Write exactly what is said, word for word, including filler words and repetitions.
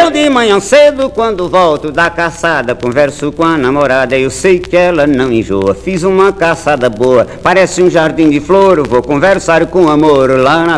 Eu de manhã cedo, quando volto da caçada, converso com a namorada, eu sei que ela não enjoa. Fiz uma caçada boa, parece um jardim de flor, vou conversar com amor lá na